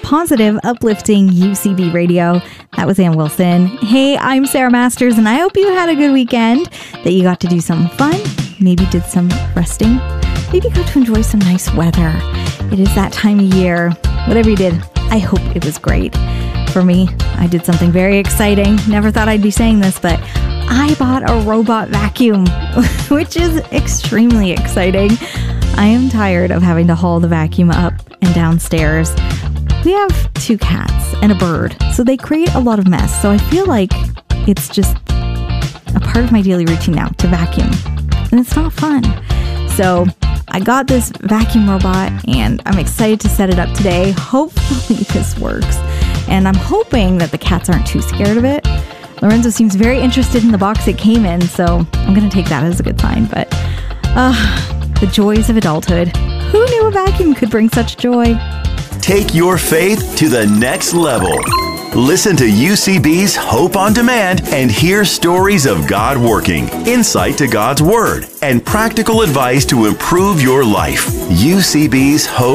positive, uplifting UCB radio. That was Ann Wilson. Hey, I'm Sarah Masters, and I hope you had a good weekend, that you got to do something fun, maybe did some resting, maybe got to enjoy some nice weather. It is that time of year. Whatever you did, I hope it was great. For me, I did something very exciting. Never thought I'd be saying this, but I bought a robot vacuum, which is extremely exciting. I am tired of having to haul the vacuum up and downstairs. We have 2 cats and a bird, so they create a lot of mess. So I feel like it's just a part of my daily routine now to vacuum, and it's not fun. So I got this vacuum robot, and I'm excited to set it up today. Hopefully this works, and I'm hoping that the cats aren't too scared of it. Lorenzo seems very interested in the box it came in, so I'm going to take that as a good sign. But the joys of adulthood. Who knew a vacuum could bring such joy? Take your faith to the next level. Listen to UCB's Hope on Demand and hear stories of God working, insight to God's Word, and practical advice to improve your life. UCB's Hope